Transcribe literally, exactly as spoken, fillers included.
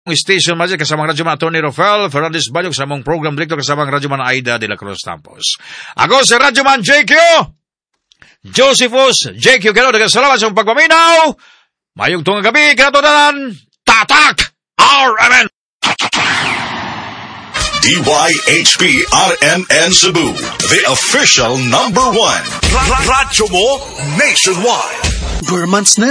station man kasama ang Radyo Man Atty. Rafael Fernandez Bayog sa mong program director kasama ang Radyo Man Aida de la Cruz Campos. Ako si Radyo Man J Q Josephus J Q Gano, nagasalamat sa pagpaminaw. Mayong tungang gabi, kinatudanan, tatak R M N. D Y H P R M N Cebu, the official number one. Radyo mo nationwide. Burmans na.